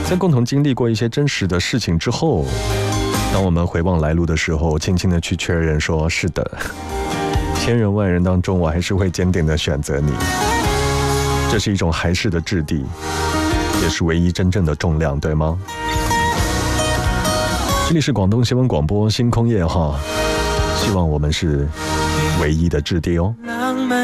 在共同经历过一些真实的事情之后，当我们回望来路的时候，轻轻的去确认说，是的，千人万人当中，我还是会坚定的选择你。这是一种还是的质地，也是唯一真正的重量，对吗？这里是广东新闻广播星空夜哈，希望我们是唯一的质地哦。